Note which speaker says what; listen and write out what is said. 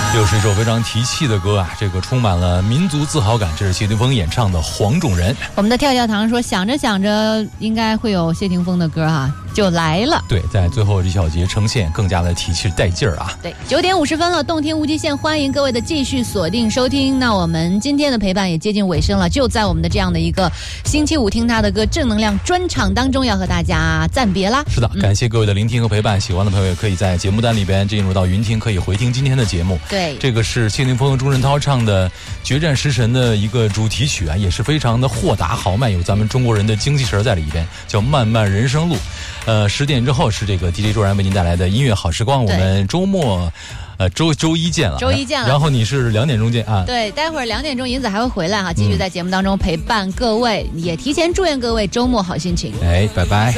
Speaker 1: 又是一首非常提气的歌啊，这个充满了民族自豪感。这是谢霆锋演唱的《黄种人》。
Speaker 2: 我们的跳跳糖说，想着想着应该会有谢霆锋的歌哈，就来了。
Speaker 1: 对，在最后这小节呈现更加的提气带劲儿啊。
Speaker 2: 对，9点50分了，动听无极限，欢迎各位的继续锁定收听。那我们今天的陪伴也接近尾声了，就在我们的这样的一个星期五听他的歌正能量专场当中，要和大家暂别啦。
Speaker 1: 是的，感谢各位的聆听和陪伴。喜欢的朋友也可以在节目单里边进入到云听，可以回听今天的节目。
Speaker 2: 对，
Speaker 1: 这个是谢霆锋和钟镇涛唱的《决战食神》的一个主题曲啊，也是非常的豁达豪迈，有咱们中国人的精气神在里边，叫《漫漫人生路》。10点之后是这个 DJ 周然为您带来的音乐好时光。我们周末周一见了，
Speaker 2: 周一见了。
Speaker 1: 然后你是2点钟见啊？
Speaker 2: 对，待会儿2点钟银子还会回来哈，继续在节目当中陪伴各位，也提前祝愿各位周末好心情。
Speaker 1: 哎，拜拜。